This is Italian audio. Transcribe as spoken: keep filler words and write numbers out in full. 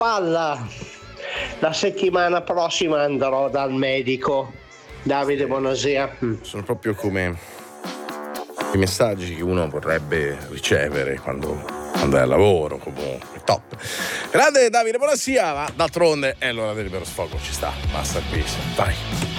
Palla, la settimana prossima andrò dal medico. Davide, buonasera. Sono proprio come i messaggi che uno vorrebbe ricevere quando, quando è al lavoro, comunque. Top. Grande Davide, buonasera, ma d'altronde è l'ora del libero sfogo, ci sta. Masterpiece, vai.